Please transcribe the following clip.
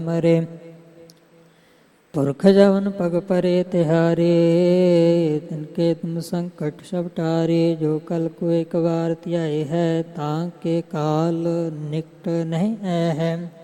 ਮਰੇ। ਪੁਰਖ ਜਵਨ ਪਗ ਪਰੇ ਤਿਹਾਰੇ, ਤਿਨਕੇ ਤੁਮ ਸੰਕਟ ਸਭ ਟਾਰੇ। ਜੋ ਕਲ ਕੋ ਇੱਕ ਵਾਰ ਧਿਆਏ ਹੈ, ਤਾਂ ਕੇ ਕਾਲ ਨਿਕਟ ਨਹੀਂ ਐ ਹੈ।